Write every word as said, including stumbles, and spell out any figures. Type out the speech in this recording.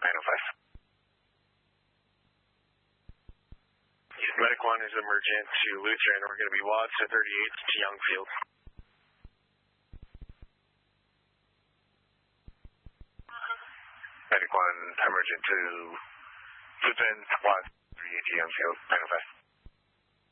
nine oh five. Medic one is emergent to Lutheran. We're going to be Watts to thirty-eight to Youngfield. Medic one emergent to Lutheran, Watts, thirty-eight to Youngfield, nine oh five.